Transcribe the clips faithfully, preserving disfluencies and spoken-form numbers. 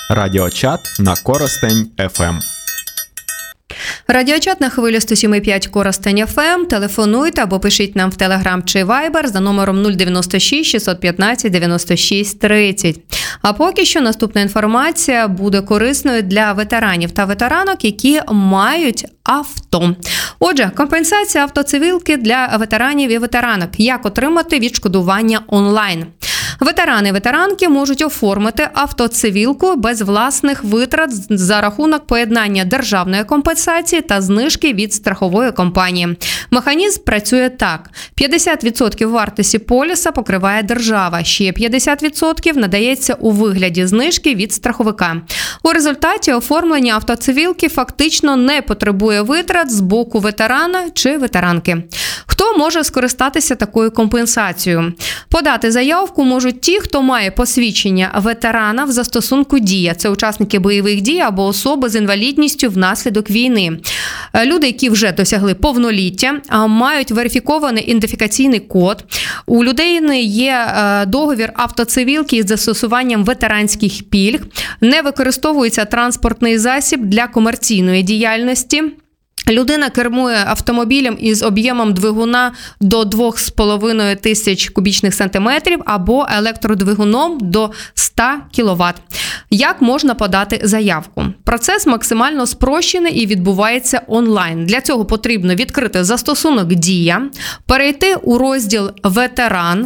Радіочат на Коростень еф ем. Радіочат на хвилі сто сім і п'ять Коростень еф ем. Телефонуйте або пишіть нам в Телеграм чи Вайбер за номером нуль дев'яносто шість шістсот п'ятнадцять дев'яносто шість тридцять. А поки що наступна інформація буде корисною для ветеранів та ветеранок, які мають авто. Отже, компенсація автоцивілки для ветеранів і ветеранок. Як отримати відшкодування онлайн? Ветерани і ветеранки можуть оформити автоцивілку без власних витрат за рахунок поєднання державної компенсації та знижки від страхової компанії. Механізм працює так. п'ятдесят відсотків вартості поліса покриває держава, ще п'ятдесят відсотків надається у вигляді знижки від страховика. У результаті оформлення автоцивілки фактично не потребує витрат з боку ветерана чи ветеранки. Хто може скористатися такою компенсацією? Подати заявку можуть ті, хто має посвідчення ветерана в застосунку «Дія». Це учасники бойових дій або особи з інвалідністю внаслідок війни. Люди, які вже досягли повноліття, мають верифікований ідентифікаційний код. У людини є договір автоцивілки із застосуванням ветеранських пільг. Не використовується транспортний засіб для комерційної діяльності. Людина кермує автомобілем із об'ємом двигуна до двох з половиною тисяч кубічних сантиметрів або електродвигуном до сто кіловат. Як можна подати заявку? Процес максимально спрощений і відбувається онлайн. Для цього потрібно відкрити застосунок «Дія», перейти у розділ «Ветеран»,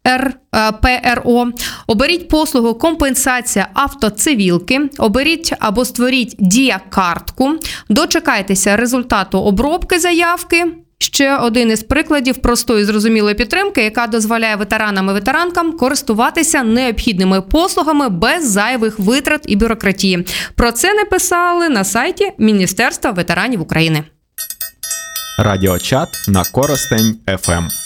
пе ер о, оберіть послугу «Компенсація автоцивілки», оберіть або створіть «Дія-картку», дочекайтеся результату обробки заявки. Ще один із прикладів простої зрозумілої підтримки, яка дозволяє ветеранам і ветеранкам користуватися необхідними послугами без зайвих витрат і бюрократії. Про це написали на сайті Міністерства ветеранів України. Радіочат на Коростень еф ем.